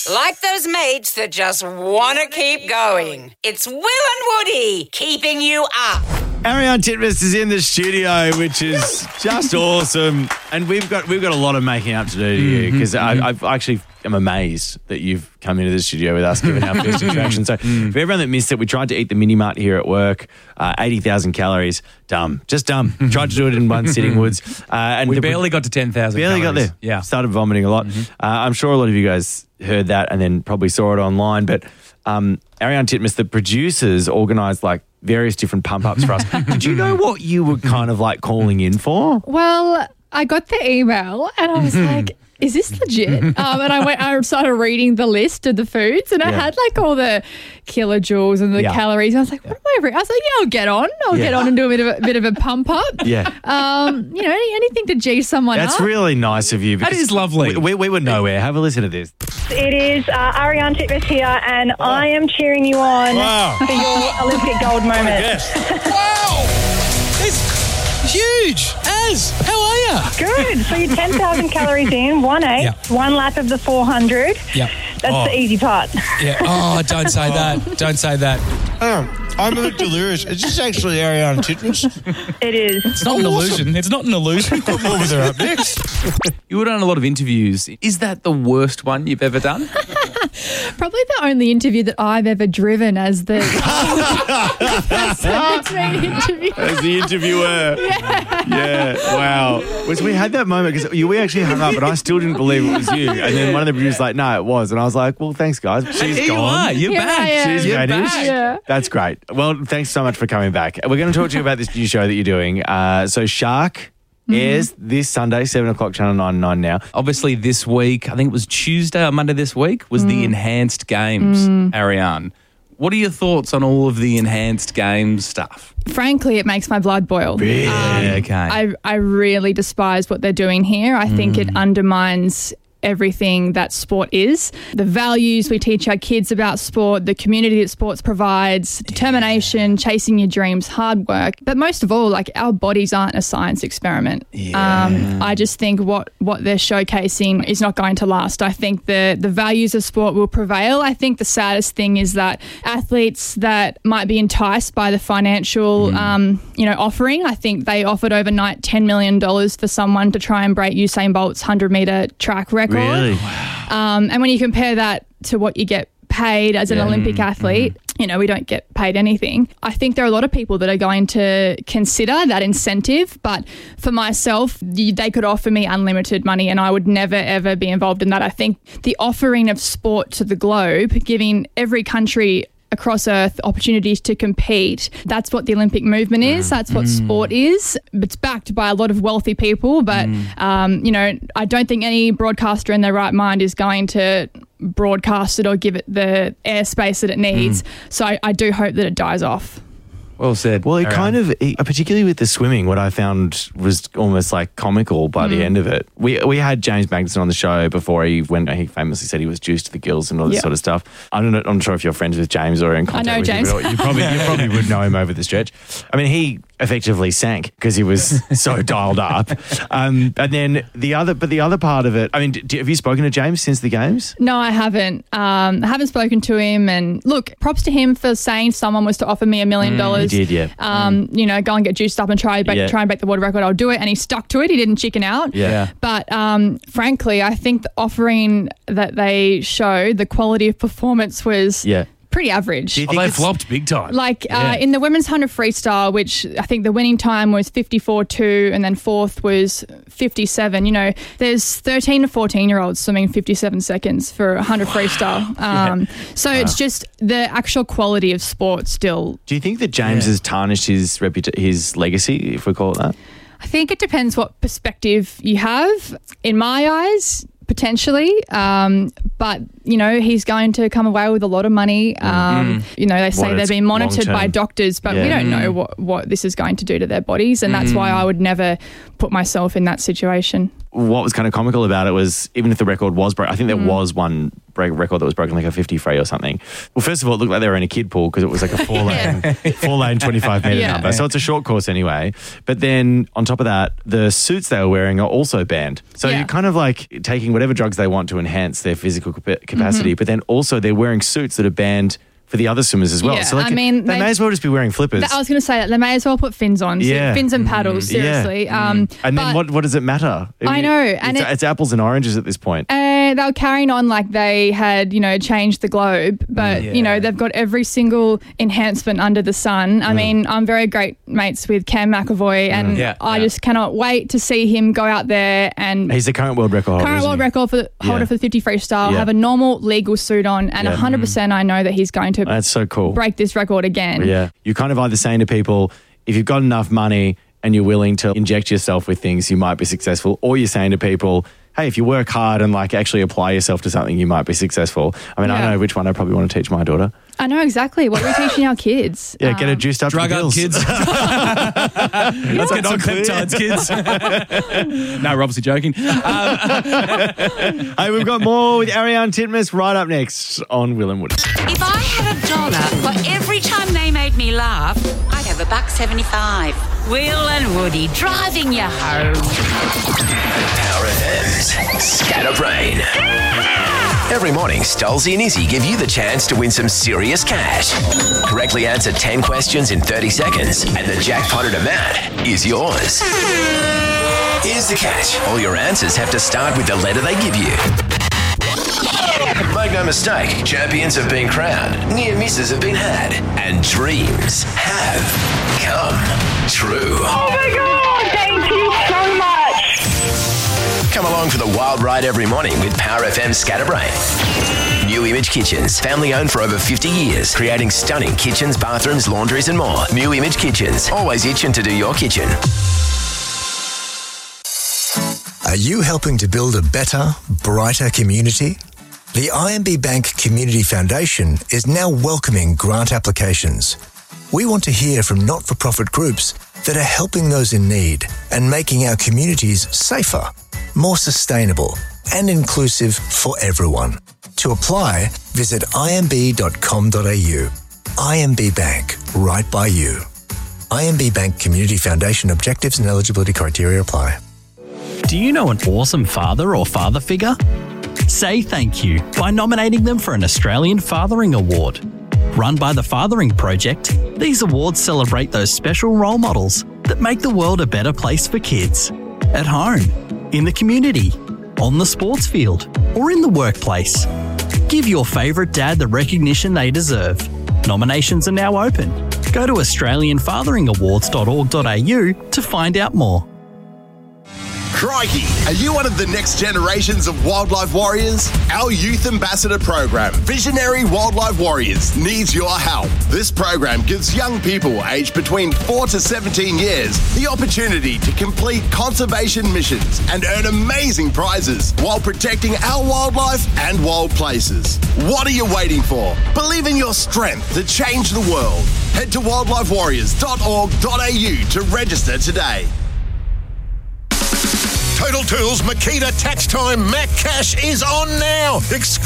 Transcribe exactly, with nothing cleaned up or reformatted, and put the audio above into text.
Like those mates that just want to keep going. It's Will and Woody keeping you up. Ariarne Titmus is in the studio, which is just awesome. And we've got we've got a lot of making up to do to you because mm-hmm. I I've actually am amazed that you've come into the studio with us, given our first interaction. So mm. for everyone that missed it, we tried to eat the mini mart here at work, uh, eighty thousand calories. Dumb. Just dumb. Tried to do it in one sitting, Woods. Uh, and we the, barely got to ten thousand Barely calories. got there. Yeah. Started vomiting a lot. Mm-hmm. Uh, I'm sure a lot of you guys heard that and then probably saw it online. But um, Ariarne Titmus, the producers, organised like various different pump-ups for us. Did you know what you were kind of like calling in for? Well, I got the email and I was like, is this legit? Um, and I went, I started reading the list of the foods and I Yeah. had like all the kilojoules and the Yeah. calories. I was like, what am I reading? I was like, yeah, I'll get on. I'll Yeah. get on and do a bit of a, bit of a pump up. Yeah. Um, you know, any, anything to G someone That's up. really nice of you. That because is lovely. We, we, we were nowhere. Have a listen to this. It is uh, Ariarne Titmus here, and I am cheering you on Wow. for your Olympic gold moment. Yes. Wow! It's huge. Az, how are you? Good. So you're ten thousand calories in, one eight, Yeah. one lap of the four hundred. Yeah. That's Oh. the easy part. Yeah. Oh, don't say that. Don't say that. Um, I'm a bit delirious. Is this actually Ariarne Titmus? It is. It's not an illusion. It's not an illusion. Got more with her up next. You would have done a lot of interviews. Is that the worst one you've ever done? Probably the only interview that I've ever driven as the seventeen interview. As the interviewer. Yeah. Yeah. Wow. Was we had that moment because we actually hung up and I still didn't believe it was you. And then one of the producers was like, no, it was. And I was like, well, thanks, guys. She's Here you gone. are. You're Here back. I am. She's You're finished. back. Yeah. That's great. Well, thanks so much for coming back. We're going to talk to you about this new show that you're doing. Uh, so Shark airs this Sunday, seven o'clock, Channel nine nine now. Obviously, this week, I think it was Tuesday or Monday this week, was the Enhanced Games, Ariarne. What are your thoughts on all of the Enhanced Games stuff? Frankly, it makes my blood boil. Yeah, okay. I, I really despise what they're doing here. I think it undermines everything that sport is. The values we teach our kids about sport, the community that sports provides, determination, chasing your dreams, hard work. But most of all, like our bodies aren't a science experiment. Yeah. Um, I just think what, what they're showcasing is not going to last. I think the, the values of sport will prevail. I think the saddest thing is that athletes that might be enticed by the financial um, you know, offering, I think they offered overnight ten million dollars for someone to try and break Usain Bolt's one hundred metre track record. Really? Um, and when you compare that to what you get paid as an Yeah. Olympic athlete, you know, we don't get paid anything. I think there are a lot of people that are going to consider that incentive, but for myself, y- they could offer me unlimited money and I would never, ever be involved in that. I think the offering of sport to the globe, giving every country across Earth opportunities to compete. That's what the Olympic movement is. That's what sport is. It's backed by a lot of wealthy people, but, um, you know, I don't think any broadcaster in their right mind is going to broadcast it or give it the airspace that it needs. So I, I do hope that it dies off. Well said. Well, it Ariarne. kind of, it- particularly with the swimming, what I found was almost like comical by the end of it. We we had James Magnuson on the show before he went. He famously said he was juiced to the gills and all this Yeah. sort of stuff. I don't know, I'm not sure if you're friends with James or in contact know with James. him. but You probably you probably would know him over the stretch. I mean, he effectively sank because he was so dialed up. Um, and then the other, but the other part of it. I mean, d- have you spoken to James since the games? No, I haven't. Um, I haven't spoken to him. And look, props to him for saying someone was to offer me a million dollars. He did, yeah. Um, you know, go and get juiced up and try, break, Yeah. try and break the world record. I'll do it. And he stuck to it. He didn't chicken out. Yeah. Yeah. But um, frankly, I think the offering that they showed, the quality of performance was Yeah. pretty average. Do you Oh, think they it's- flopped big time. Like Yeah. uh, in the women's one hundred freestyle, which I think the winning time was fifty-four two and then fourth was fifty-seven. You know, there's thirteen to fourteen year olds swimming fifty-seven seconds for one hundred freestyle. Um, So it's just the actual quality of sport still. Do you think that James Yeah. has tarnished his reputa- his legacy, if we call it that? I think it depends what perspective you have. In my eyes, potentially. Um, but, you know, he's going to come away with a lot of money. Um, You know, they say What, they're it's being monitored by long-term? doctors, but we Yeah. don't know what, what this is going to do to their bodies. And that's why I would never put myself in that situation. What was kind of comical about it was even if the record was broke, I think there was one break record that was broken, like a fifty free or something. Well, first of all, it looked like they were in a kid pool because it was like a four lane, four lane, twenty-five metre Yeah. number. So it's a short course anyway. But then on top of that, the suits they were wearing are also banned. So Yeah. you're kind of like taking whatever drugs they want to enhance their physical capa- capacity, but then also they're wearing suits that are banned for the other swimmers as well. Yeah, so like, I mean, they, they- may as well just be wearing flippers. I was going to say that they may as well put fins on. So Yeah. fins and paddles, Yeah. seriously. Um, and then but- what, what does it matter? I know, and it's, it- it's apples and oranges at this point. Uh, they were carrying on like they had, you know, changed the globe, but you know they've got every single enhancement under the sun. I mean, I'm very great mates with Cam McAvoy, and Yeah, I yeah. just cannot wait to see him go out there and He's the current world record holder. current isn't world he? record for the holder Yeah. for the fifty freestyle, Yeah. have a normal legal suit on, and Yeah. one hundred percent I know that he's going to That's so cool. break this record again. Yeah. You're kind of either saying to people, if you've got enough money and you're willing to inject yourself with things, you might be successful. Or you're saying to people, hey, if you work hard and like actually apply yourself to something, you might be successful. I mean, I Yeah. don't know which one I probably want to teach my daughter. I know exactly what we're teaching our kids. Yeah, get her Um, juiced up. Drug to up, pills. kids. Let's get on peptides, kids. No, we're obviously joking. Hey, we've got more with Ariane Titmus right up next on Will and Woody. If I had a dollar for every time they made me laugh, I'd have a buck seventy-five. Will and Woody driving you home. Power F M's Scatterbrain. Every morning, Stolzy and Izzy give you the chance to win some serious cash. Correctly answer ten questions in thirty seconds, and the jackpotted amount is yours. Here's the catch. All your answers have to start with the letter they give you. Make no mistake, champions have been crowned, near misses have been had, and dreams have come true. Oh my God, thank you so much. Come along for the wild ride every morning with Power F M Scatterbrain. New Image Kitchens, family owned for over fifty years, creating stunning kitchens, bathrooms, laundries and more. New Image Kitchens, always itching to do your kitchen. Are you helping to build a better, brighter community? The I M B Bank Community Foundation is now welcoming grant applications. We want to hear from not-for-profit groups that are helping those in need and making our communities safer, more sustainable and inclusive for everyone. To apply, visit i m b dot com dot a u. I M B Bank, right by you. I M B Bank Community Foundation objectives and eligibility criteria apply. Do you know an awesome father or father figure? Say thank you by nominating them for an Australian Fathering Award. Run by the Fathering Project, these awards celebrate those special role models that make the world a better place for kids. At home, in the community, on the sports field, or in the workplace. Give your favourite dad the recognition they deserve. Nominations are now open. Go to australian fathering awards dot org dot a u to find out more. Crikey, are you one of the next generations of wildlife warriors? Our Youth Ambassador program, Visionary Wildlife Warriors, needs your help. This program gives young people aged between four to seventeen years the opportunity to complete conservation missions and earn amazing prizes while protecting our wildlife and wild places. What are you waiting for? Believe in your strength to change the world. Head to wildlife warriors dot org dot a u to register today. Total Tools Makita Tax Time Mac Cash is on now. Exclusive